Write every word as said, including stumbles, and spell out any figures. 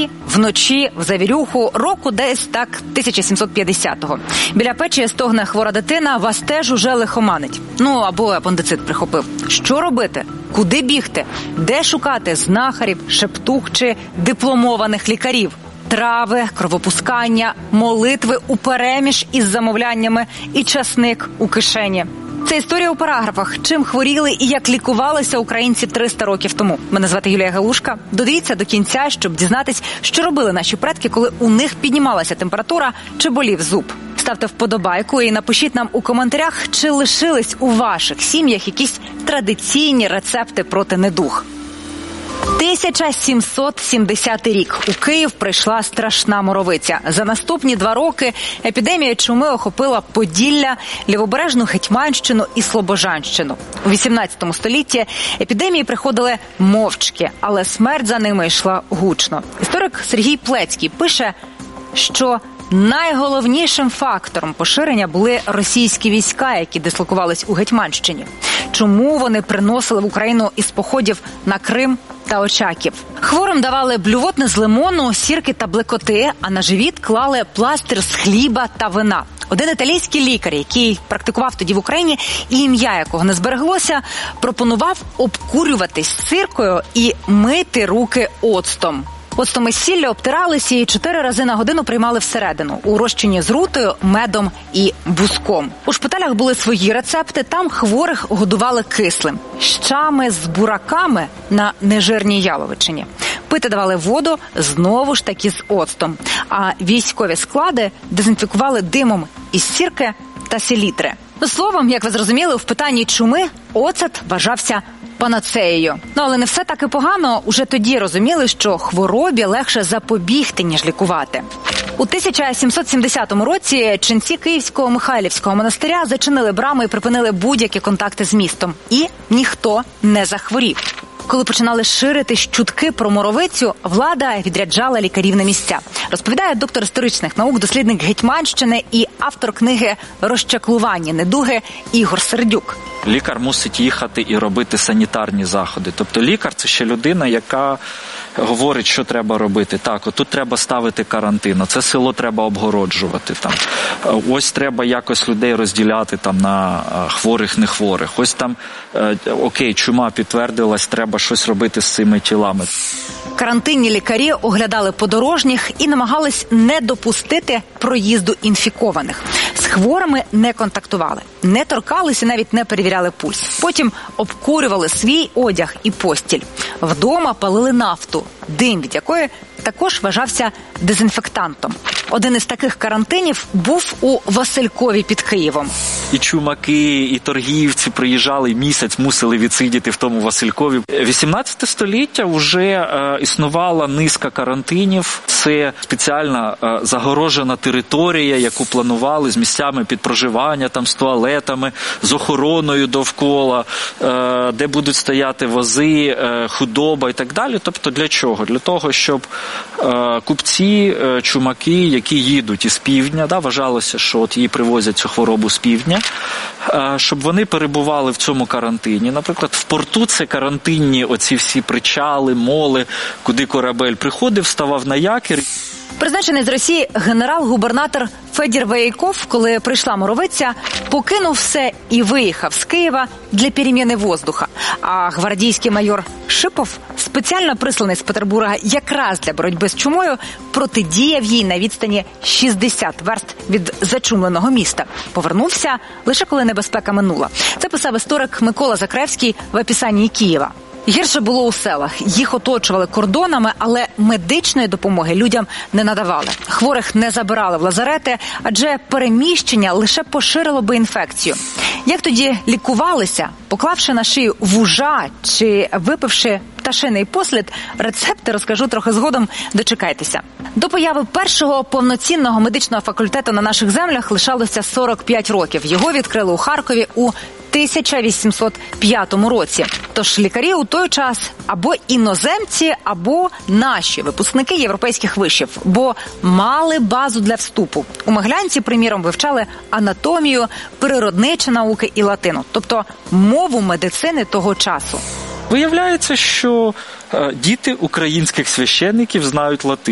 Росії вночі в завірюху року десь так тисяча сімсот п'ятдесятого. Біля печі стогне хвора дитина, вас теж уже лихоманить. Ну, або апендицит прихопив. Що робити? Куди бігти? Де шукати знахарів, шептух чи дипломованих лікарів? Трави, кровопускання, молитви упереміж із замовляннями і часник у кишені. Це історія у параграфах. Чим хворіли і як лікувалися українці триста років тому. Мене звати Юлія Галушка. Додивіться до кінця, щоб дізнатись, що робили наші предки, коли у них піднімалася температура чи болів зуб. Ставте вподобайку і напишіть нам у коментарях, чи лишились у ваших сім'ях якісь традиційні рецепти проти недуг. тисяча сімсот сімдесятий рік. У Київ прийшла страшна моровиця. За наступні два роки епідемія чуми охопила Поділля, Лівобережну Гетьманщину і Слобожанщину. У вісімнадцятому столітті епідемії приходили мовчки, але смерть за ними йшла гучно. Історик Сергій Плецький пише, що найголовнішим фактором поширення були російські війська, які дислокувались у Гетьманщині. Чому вони приносили в Україну із походів на Крим та Очаків? Хворим давали блювотни з лимону, сірки та блекоти, а на живіт клали пластир з хліба та вина. Один італійський лікар, який практикував тоді в Україні і ім'я якого не збереглося, пропонував обкурюватись сиркою і мити руки оцтом. Оцтом із сіллю обтиралися і чотири рази на годину приймали всередину, у розчині з рутою, медом і буском. У шпиталях були свої рецепти, там хворих годували кислим. Щами з бураками на нежирній яловичині. Пити давали воду, знову ж таки з оцтом. А військові склади дезінфікували димом із сірки та селітри. Ну, словом, як ви зрозуміли, в питанні чуми оцет вважався панацеєю. Ну, але не все так і погано. Уже тоді розуміли, що хворобі легше запобігти, ніж лікувати. У тисяча сімсот сімдесятому році ченці Київського Михайлівського монастиря зачинили брами і припинили будь-які контакти з містом. І ніхто не захворів. Коли починали ширитись чутки про моровицю, влада відряджала лікарів на місця. Розповідає доктор історичних наук, дослідник Гетьманщини і автор книги «Розчаклування недуги» Ігор Сердюк. Лікар мусить їхати і робити санітарні заходи. Тобто лікар – це ще людина, яка говорить, що треба робити. Так, отут треба ставити карантин, це село треба обгороджувати. Там. Ось треба якось людей розділяти там, на хворих, нехворих. Ось там, окей, чума підтвердилась, треба щось робити з цими тілами. Карантинні лікарі оглядали подорожніх і намагались не допустити проїзду інфікованих. З хворими не контактували, не торкалися, навіть не перевіряли пульс. Потім обкурювали свій одяг і постіль. Вдома палили нафту, дим від якої також вважався дезінфектантом. Один із таких карантинів був у Василькові під Києвом. І чумаки, і торгівці приїжджали, і місяць мусили відсидіти в тому Василькові. вісімнадцяте століття вже е, існувала низка карантинів. Це спеціальна е, загорожена територія, яку планували з місцями під проживання, там, з туалетами, з охороною довкола, е, де будуть стояти вози, е, худоба і так далі. Тобто для чого? Для того, щоб е, купці, е, чумаки, які їдуть із півдня, да, вважалося, що от її привозять цю хворобу з півдня, щоб вони перебували в цьому карантині. Наприклад, в порту це карантинні оці всі причали, моли, куди корабель приходив, ставав на якір. Призначений з Росії генерал-губернатор Федір Воєйков, коли прийшла моровиця, покинув все і виїхав з Києва для переміни воздуха. А гвардійський майор Шипов, спеціально присланий з Петербурга якраз для боротьби з чумою, протидіяв їй на відстані шістдесят верст від зачумленого міста. Повернувся лише коли небезпека минула. Це писав історик Микола Закревський в описанні Києва. Гірше було у селах. Їх оточували кордонами, але медичної допомоги людям не надавали. Хворих не забирали в лазарети, адже переміщення лише поширило би інфекцію. Як тоді лікувалися? Поклавши на шию вужа чи випивши пташиний послід, рецепти розкажу трохи згодом, дочекайтеся. До появи першого повноцінного медичного факультету на наших землях лишалося сорок п'ять років. Його відкрили у Харкові у тисяча вісімсот п'ятому році. Тож лікарі у той час або іноземці, або наші випускники європейських вишів, бо мали базу для вступу. У Могилянці, приміром, вивчали анатомію, природничі науки і латину, тобто мову медицини того часу. Виявляється, що діти українських священників знають латину.